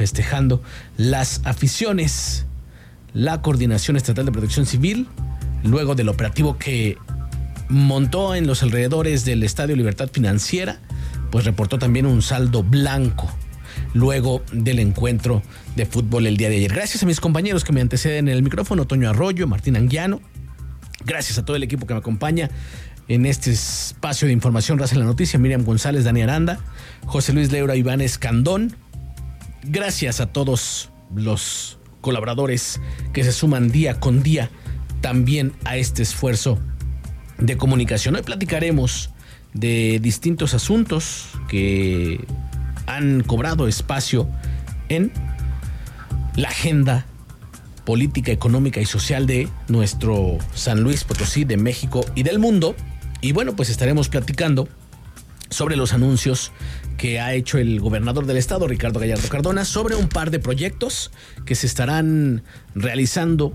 festejando las aficiones. La Coordinación Estatal de Protección Civil, luego del operativo que montó en los alrededores del Estadio Libertad Financiera, pues reportó también un saldo blanco luego del encuentro de fútbol el día de ayer. Gracias a mis compañeros que me anteceden en el micrófono, Toño Arroyo, Martín Anguiano. Gracias a todo el equipo que me acompaña en este espacio de información Raza en la Noticia, Miriam González, Dani Aranda, José Luis Leura, Iván Escandón. Gracias a todos los colaboradores que se suman día con día también a este esfuerzo de comunicación. Hoy platicaremos de distintos asuntos que han cobrado espacio en la agenda política, económica y social de nuestro San Luis Potosí, de México y del mundo. Y bueno, pues estaremos platicando sobre los anuncios que ha hecho el gobernador del estado, Ricardo Gallardo Cardona, sobre un par de proyectos que se estarán realizando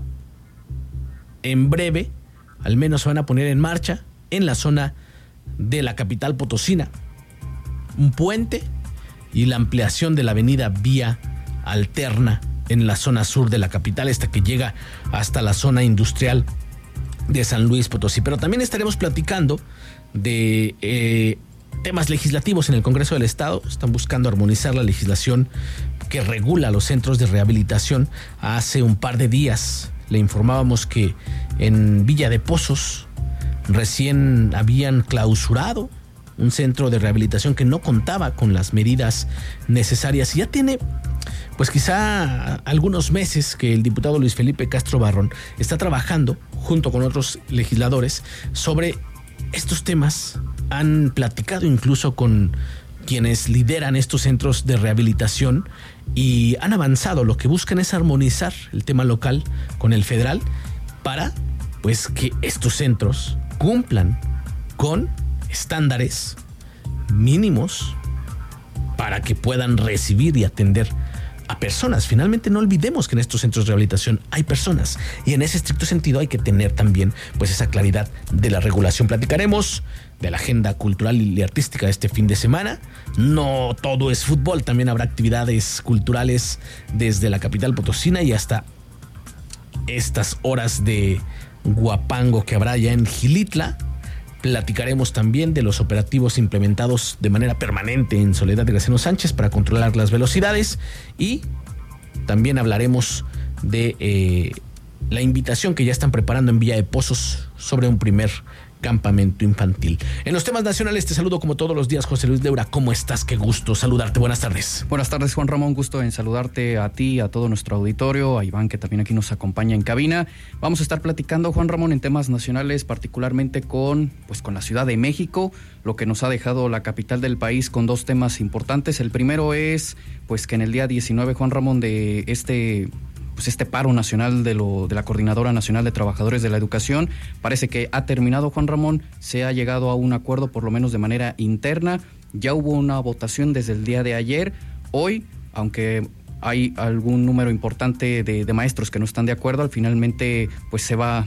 en breve, al menos se van a poner en marcha en la zona de la capital potosina. Un puente y la ampliación de la avenida Vía Alterna en la zona sur de la capital, esta que llega hasta la zona industrial de San Luis Potosí. Pero también estaremos platicando de temas legislativos en el Congreso del Estado. Están buscando armonizar la legislación que regula los centros de rehabilitación. Hace un par de días le informábamos que en Villa de Pozos recién habían clausurado un centro de rehabilitación que no contaba con las medidas necesarias. Y ya tiene, pues quizá algunos meses que el diputado Luis Felipe Castro Barrón está trabajando junto con otros legisladores sobre estos temas. Han platicado incluso con quienes lideran estos centros de rehabilitación y han avanzado. Lo que buscan es armonizar el tema local con el federal para, pues, que estos centros cumplan con estándares mínimos para que puedan recibir y atender a personas. Finalmente, no olvidemos que en estos centros de rehabilitación hay personas y en ese estricto sentido hay que tener también, pues, esa claridad de la regulación. Platicaremos de la agenda cultural y artística de este fin de semana. No todo es fútbol, también habrá actividades culturales desde la capital potosina y hasta estas horas de guapango que habrá ya en Xilitla. Platicaremos también de los operativos implementados de manera permanente en Soledad de Graciano Sánchez para controlar las velocidades y también hablaremos de la invitación que ya están preparando en Villa de Pozos sobre un primer campamento infantil. En los temas nacionales te saludo como todos los días, José Luis Leura. ¿Cómo estás? Qué gusto saludarte. Buenas tardes. Buenas tardes, Juan Ramón. Gusto en saludarte a ti, a todo nuestro auditorio, a Iván, que también aquí nos acompaña en cabina. Vamos a estar platicando, Juan Ramón, en temas nacionales, particularmente con la Ciudad de México, lo que nos ha dejado la capital del país con dos temas importantes. El primero es, que en el día 19, Juan Ramón, de este paro nacional de la Coordinadora Nacional de Trabajadores de la Educación parece que ha terminado, Juan Ramón. Se ha llegado a un acuerdo, por lo menos de manera interna. Ya hubo una votación desde el día de ayer. Hoy, aunque hay algún número importante de maestros que no están de acuerdo, finalmente se va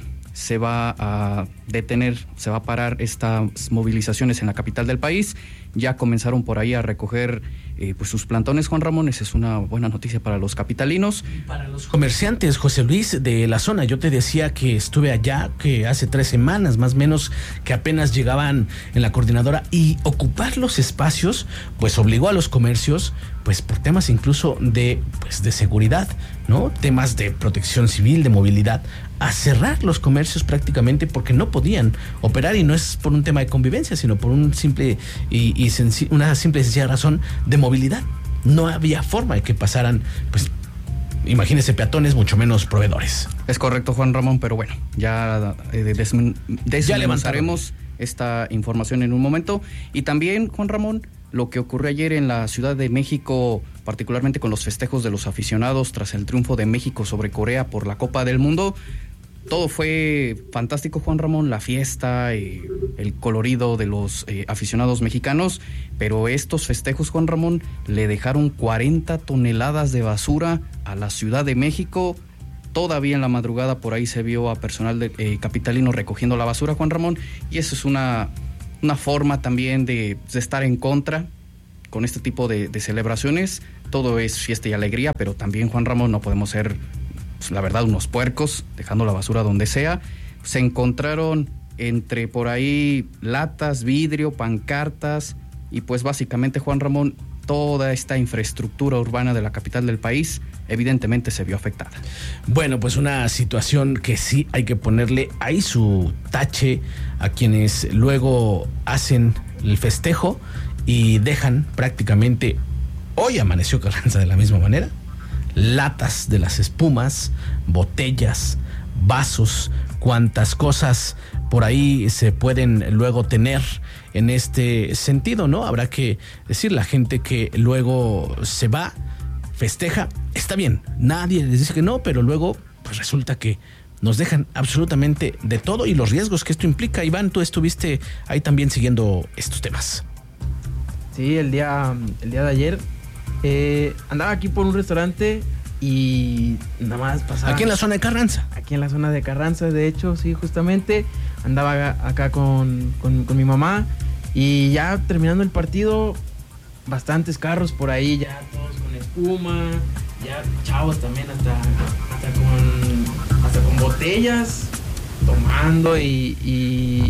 a detener, se va a parar estas movilizaciones en la capital del país. Ya comenzaron por ahí a recoger sus plantones, Juan Ramón. Esa es una buena noticia para los capitalinos. Y para los comerciantes, José Luis, de la zona. Yo te decía que estuve allá, que hace 3 semanas más o menos, que apenas llegaban en la coordinadora, y ocupar los espacios pues obligó a los comercios, pues por temas incluso de seguridad, ¿no? Temas de protección civil, de movilidad, a cerrar los comercios prácticamente porque no podían operar, y no es por un tema de convivencia, sino por una simple y sencilla razón de movilidad. No había forma de que pasaran, imagínese, peatones, mucho menos proveedores. Es correcto, Juan Ramón, pero bueno, ya levantaremos esta información en un momento. Y también, Juan Ramón, lo que ocurrió ayer en la Ciudad de México, particularmente con los festejos de los aficionados tras el triunfo de México sobre Corea por la Copa del Mundo. Todo fue fantástico, Juan Ramón, la fiesta, el colorido de los aficionados mexicanos, pero estos festejos, Juan Ramón, le dejaron 40 toneladas de basura a la Ciudad de México. Todavía en la madrugada por ahí se vio a personal capitalino recogiendo la basura, Juan Ramón, y eso es una forma también de estar en contra con este tipo de celebraciones. Todo es fiesta y alegría, pero también, Juan Ramón, no podemos ser, pues, la verdad, unos puercos, dejando la basura donde sea. Se encontraron entre por ahí latas, vidrio, pancartas, y pues básicamente, Juan Ramón, toda esta infraestructura urbana de la capital del país evidentemente se vio afectada. Bueno, pues una situación que sí hay que ponerle ahí su tache a quienes luego hacen el festejo y dejan prácticamente, hoy amaneció Carranza de la misma manera, latas de las espumas, botellas, vasos, cuantas cosas por ahí se pueden luego tener en este sentido, ¿no? Habrá que decir, la gente que luego se va, festeja, está bien, nadie les dice que no, pero luego pues resulta que nos dejan absolutamente de todo y los riesgos que esto implica. Iván, tú estuviste ahí también siguiendo estos temas. Sí, el día de ayer andaba aquí por un restaurante y nada más pasaba. Aquí en la zona de Carranza. Aquí en la zona de Carranza, de hecho, sí, justamente. Andaba acá con mi mamá y ya terminando el partido, bastantes carros por ahí, ya todos con espuma, ya chavos también hasta con botellas, tomando y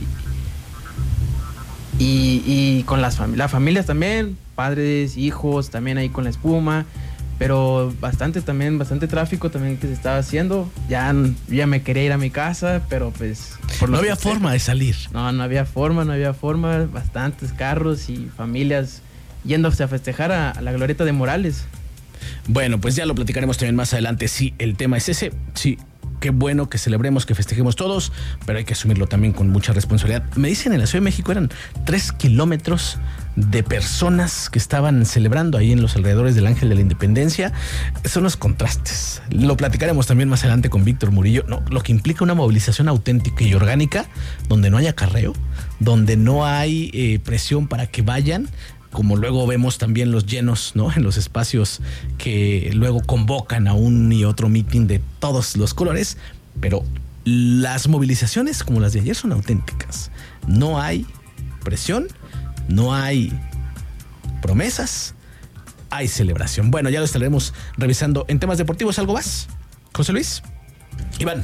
con las familias también, padres, hijos, también ahí con la espuma. Pero bastante tráfico también que se estaba haciendo. Ya me quería ir a mi casa, pero pues... No había forma de salir. No había forma. Bastantes carros y familias yéndose a festejar a la glorieta de Morales. Bueno, pues ya lo platicaremos también más adelante. Sí, el tema es ese. Sí, qué bueno que celebremos, que festejemos todos, pero hay que asumirlo también con mucha responsabilidad. Me dicen, en la Ciudad de México eran 3 kilómetros de personas que estaban celebrando ahí en los alrededores del Ángel de la Independencia. Son los contrastes. Lo platicaremos también más adelante con Víctor Murillo. No, lo que implica una movilización auténtica y orgánica, donde no hay acarreo, donde no hay presión para que vayan, como luego vemos también los llenos, ¿no?, en los espacios que luego convocan a un y otro mitin de todos los colores. Pero las movilizaciones como las de ayer son auténticas. No hay presión, no hay promesas, hay celebración. Bueno, ya lo estaremos revisando en temas deportivos. ¿Algo más, José Luis? Iván.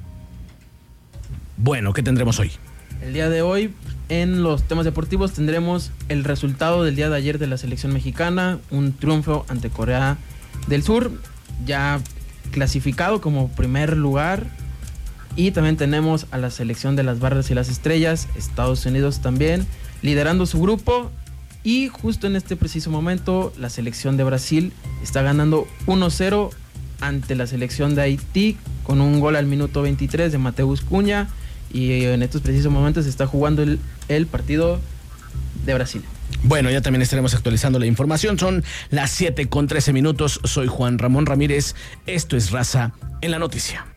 Bueno, ¿qué tendremos hoy? El día de hoy, en los temas deportivos, tendremos el resultado del día de ayer de la selección mexicana, un triunfo ante Corea del Sur, ya clasificado como primer lugar. Y también tenemos a la selección de las barras y las estrellas, Estados Unidos también, liderando su grupo. Y justo en este preciso momento, la selección de Brasil está ganando 1-0 ante la selección de Haití, con un gol al minuto 23 de Mateus Cunha. Y en estos precisos momentos se está jugando el partido de Brasil. Bueno, ya también estaremos actualizando la información. Son las 7:13. Soy Juan Ramón Ramírez. Esto es Raza en la Noticia.